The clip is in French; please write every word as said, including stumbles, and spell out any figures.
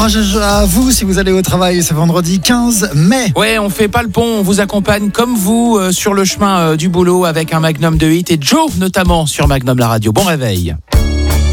courage à vous si vous allez au travail ce vendredi quinze mai. Ouais, on fait pas le pont, on vous accompagne comme vous euh, sur le chemin euh, du boulot avec un Magnum de hit et Joe notamment sur Magnum la radio. Bon réveil.